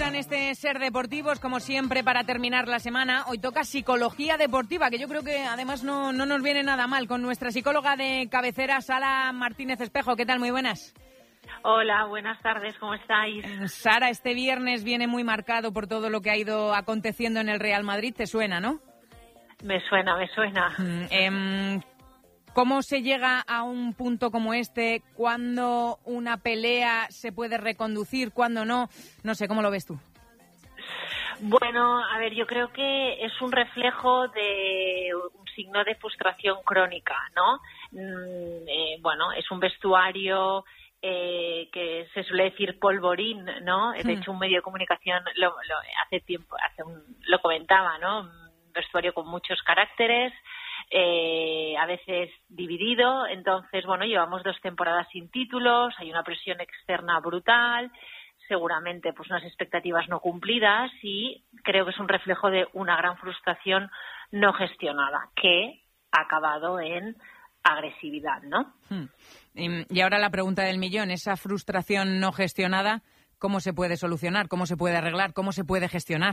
en este Ser Deportivos, como siempre, para terminar la semana. Hoy toca psicología deportiva, que yo creo que además no nos viene nada mal, con nuestra psicóloga de cabecera, Sara Martínez Espejo. ¿Qué tal? Muy buenas. Hola, buenas tardes, ¿cómo estáis? Sara, este viernes viene muy marcado por todo lo que ha ido aconteciendo en el Real Madrid. ¿Te suena, no? Me suena. ¿Cómo se llega a un punto como este? ¿Cuándo una pelea se puede reconducir? ¿Cuándo no? No sé, ¿cómo lo ves tú? Bueno, a ver, yo creo que es un reflejo de un signo de frustración crónica, ¿no? Bueno, es un vestuario que se suele decir polvorín, ¿no? De hecho, un medio de comunicación hace tiempo lo comentaba, ¿no? Un vestuario con muchos caracteres, a veces dividido. Entonces, bueno, llevamos 2 temporadas sin títulos, hay una presión externa brutal, seguramente pues unas expectativas no cumplidas, y creo que es un reflejo de una gran frustración no gestionada que ha acabado en agresividad, ¿no? Y ahora la pregunta del millón, esa frustración no gestionada, ¿cómo se puede solucionar? ¿Cómo se puede arreglar? ¿Cómo se puede gestionar?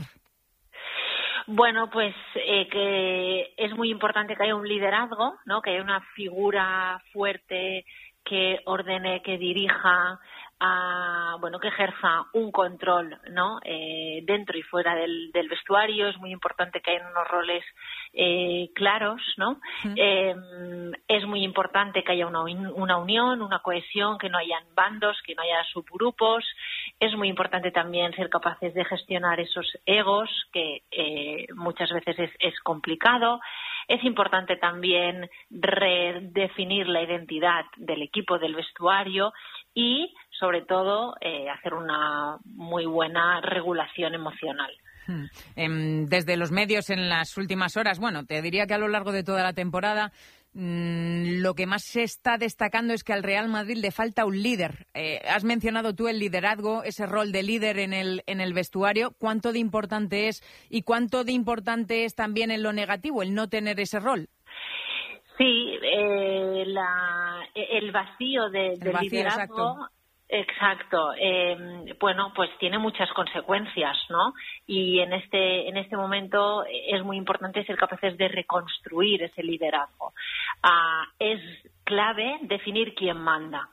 Bueno, pues que es muy importante que haya un liderazgo, ¿no? Que haya una figura fuerte que ordene, que dirija, que ejerza un control, ¿no? Dentro y fuera del vestuario. Es muy importante que haya unos roles claros, ¿no? Es muy importante que haya una unión, una cohesión, que no hayan bandos, que no haya subgrupos. Es muy importante también ser capaces de gestionar esos egos, que muchas veces es complicado. Es importante también redefinir la identidad del equipo, del vestuario, y sobre todo hacer una muy buena regulación emocional. Desde los medios en las últimas horas, bueno, te diría que a lo largo de toda la temporada, lo que más se está destacando es que al Real Madrid le falta un líder. Has mencionado tú el liderazgo, ese rol de líder en el vestuario. ¿Cuánto de importante es y cuánto de importante es también en lo negativo el no tener ese rol? Sí, el vacío del liderazgo. Exacto. Bueno, pues tiene muchas consecuencias, ¿no? Y en este momento es muy importante ser capaces de reconstruir ese liderazgo. Es clave definir quién manda.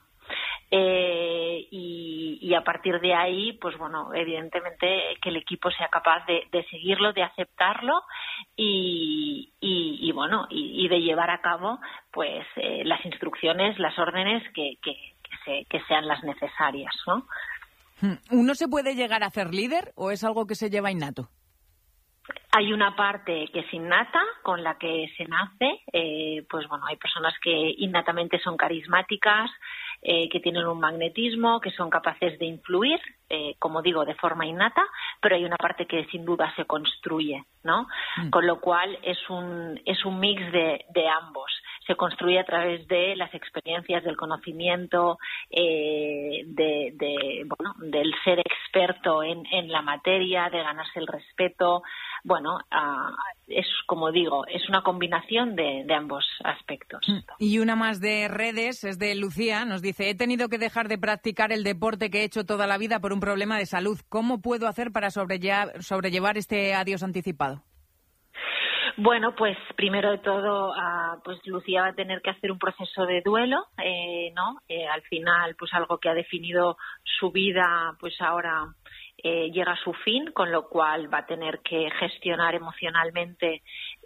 Y a partir de ahí, pues bueno, evidentemente que el equipo sea capaz de seguirlo, de aceptarlo y de llevar a cabo pues las instrucciones, las órdenes que sean las necesarias, ¿no? ¿Uno se puede llegar a ser líder o es algo que se lleva innato? Hay una parte que es innata, con la que se nace. Pues bueno, hay personas que innatamente son carismáticas, que tienen un magnetismo, que son capaces de influir, como digo, de forma innata, pero hay una parte que sin duda se construye, ¿no? Con lo cual es un mix de ambos. Se construye a través de las experiencias, del conocimiento, del ser experto en la materia, de ganarse el respeto. Bueno, es como digo, es una combinación de ambos aspectos. Y una más de redes, es de Lucía, nos dice: he tenido que dejar de practicar el deporte que he hecho toda la vida por un problema de salud. ¿Cómo puedo hacer para sobrellevar este adiós anticipado? Bueno, pues primero de todo, pues Lucía va a tener que hacer un proceso de duelo, ¿no? Al final, pues algo que ha definido su vida, pues ahora llega a su fin, con lo cual va a tener que gestionar emocionalmente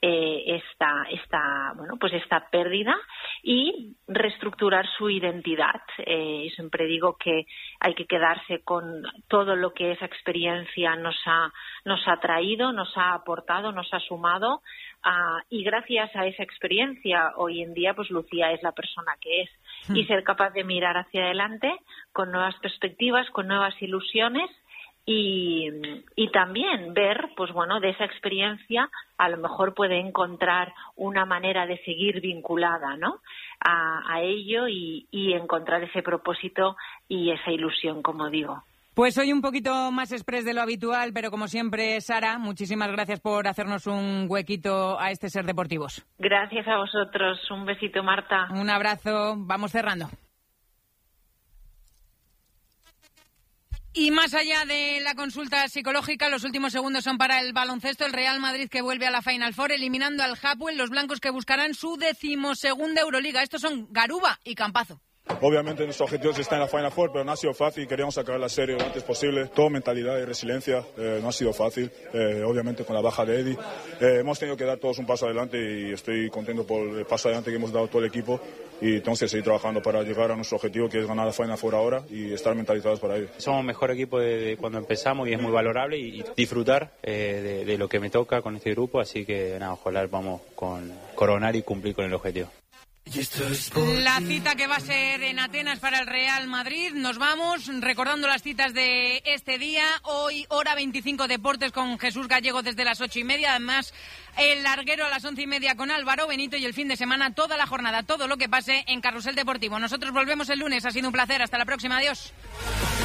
esta pérdida y reestructurar su identidad. Siempre digo que hay que quedarse con todo lo que esa experiencia nos ha traído, nos ha aportado, nos ha sumado, y gracias a esa experiencia hoy en día pues Lucía es la persona que es, y ser capaz de mirar hacia adelante con nuevas perspectivas, con nuevas ilusiones. Y también ver, pues bueno, de esa experiencia a lo mejor puede encontrar una manera de seguir vinculada, ¿no? a ello y encontrar ese propósito y esa ilusión, como digo. Pues hoy un poquito más express de lo habitual, pero como siempre, Sara, muchísimas gracias por hacernos un huequito a este Ser Deportivos. Gracias a vosotros. Un besito, Marta. Un abrazo. Vamos cerrando. Y más allá de la consulta psicológica, los últimos segundos son para el baloncesto. El Real Madrid que vuelve a la Final Four, eliminando al Hapoel, los blancos que buscarán su 12ª Euroliga. Estos son Garuba y Campazzo. Obviamente nuestro objetivo es estar en la Final Four, pero no ha sido fácil. Queríamos acabar la serie lo antes posible. Todo mentalidad y resiliencia. No ha sido fácil, obviamente con la baja de Eddie. Hemos tenido que dar todos un paso adelante y estoy contento por el paso adelante que hemos dado todo el equipo. Y tenemos que seguir trabajando para llegar a nuestro objetivo, que es ganar la Final Four ahora y estar mentalizados para ello. Somos el mejor equipo de cuando empezamos y es muy valorable y disfrutar de lo que me toca con este grupo. Así que nada, ojalá vamos con coronar y cumplir con el objetivo. La cita que va a ser en Atenas para el Real Madrid. Nos vamos recordando las citas de este día. Hoy, hora 25, Deportes con Jesús Gallego desde las 8:30. Además, el larguero a las 11:30 con Álvaro Benito y el fin de semana, toda la jornada, todo lo que pase en Carrusel Deportivo. Nosotros volvemos el lunes. Ha sido un placer. Hasta la próxima. Adiós.